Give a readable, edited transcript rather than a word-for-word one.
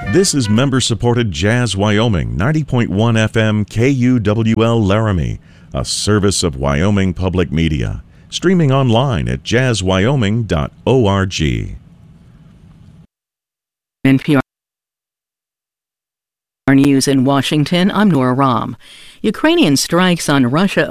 This is member-supported Jazz Wyoming, 90.1 FM KUWL Laramie, a service of Wyoming Public Media. Streaming online at jazzwyoming.org. NPR News in Washington, I'm Nora Rahm. Ukrainian strikes on Russia